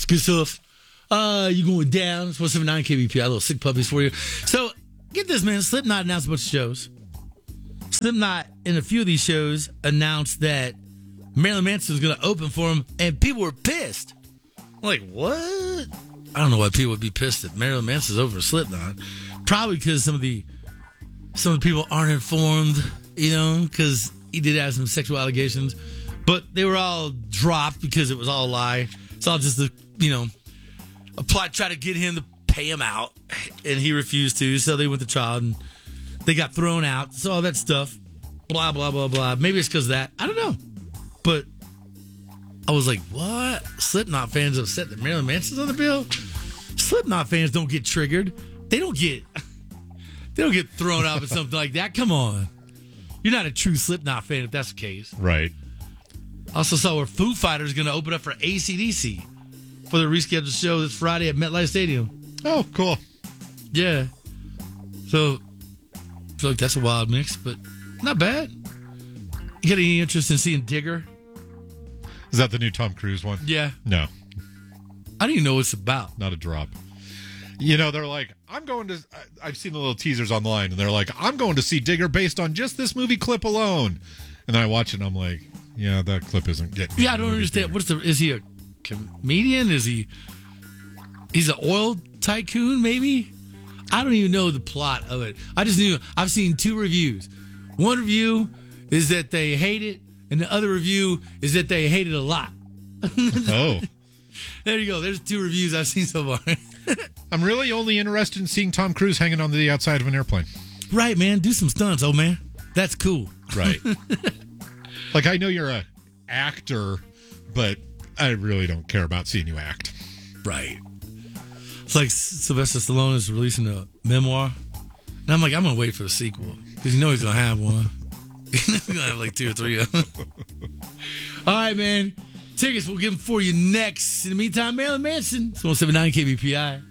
Good stuff. You going down? It's 179 KBPI. Little sick puppies for you. So, get this, man. Slipknot announced a bunch of shows. Slipknot, in a few of these shows, announced that Marilyn Manson was going to open for him, and people were pissed. I'm like, what? I don't know why people would be pissed that Marilyn Manson's over Slipknot. Probably because some of the people aren't informed, because he did have some sexual allegations. But they were all dropped because it was all a lie. It's all just a plot try to get him to pay him out, and he refused to. So they went to trial and they got thrown out. So all that stuff, blah blah blah blah. Maybe it's because of that. I don't know, but I was like, what? Slipknot fans upset that Marilyn Manson's on the bill? Slipknot fans don't get triggered. They don't get thrown out with something like that. Come on, you're not a true Slipknot fan if that's the case, right? Also saw where Foo Fighters is going to open up for AC/DC for the rescheduled show this Friday at MetLife Stadium. Oh, cool. Yeah. So, I feel like that's a wild mix, but not bad. You got any interest in seeing Digger? Is that the new Tom Cruise one? Yeah. No. I don't even know what it's about. Not a drop. They're like, I've seen the little teasers online, and they're like, I'm going to see Digger based on just this movie clip alone. And then I watch it, and I'm like, yeah, that clip isn't getting me. Yeah, I don't understand. Is he a comedian? He's an oil tycoon, maybe? I don't even know the plot of it. I just knew I've seen 2 reviews. One review is that they hate it, and the other review is that they hate it a lot. Oh. There you go. There's 2 reviews I've seen so far. I'm really only interested in seeing Tom Cruise hanging on the outside of an airplane. Right, man. Do some stunts, oh man. That's cool. Right. Like, I know you're an actor, but I really don't care about seeing you act. Right. It's like Sylvester Stallone is releasing a memoir. And I'm like, I'm going to wait for the sequel. Because he's going to have one. He's going to have like 2 or 3 of them. All right, man. Tickets, we'll give them for you next. In the meantime, Marilyn Manson. It's 179 KBPI.